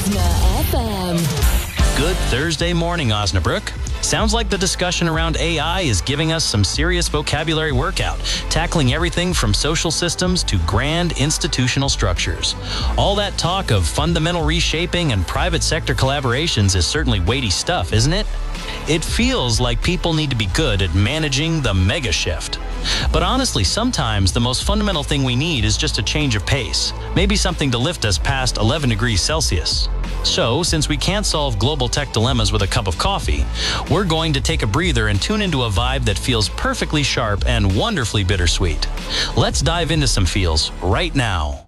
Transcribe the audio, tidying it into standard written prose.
Osna FM. Good Thursday morning, Osnabrück. Sounds like the discussion around AI is giving us some serious vocabulary workout, tackling everything from social systems to grand institutional structures. All that talk of fundamental reshaping and private sector collaborations is certainly weighty stuff, isn't it? It feels like people need to be good at managing the mega shift. But honestly, sometimes the most fundamental thing we need is just a change of pace, maybe something to lift us past 11 degrees Celsius. So, since we can't solve global tech dilemmas with a cup of coffee, we're going to take a breather and tune into a vibe that feels perfectly sharp and wonderfully bittersweet. Let's dive into some feels right now.